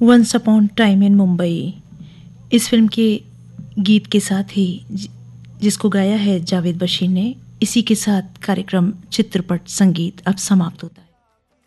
Once upon time in Mumbai, इस film के गीत के साथ ही जिसको गाया है जावेद बशीर ने, इसी के साथ कार्यक्रम चित्रपट संगीत अब समाप्त होता है।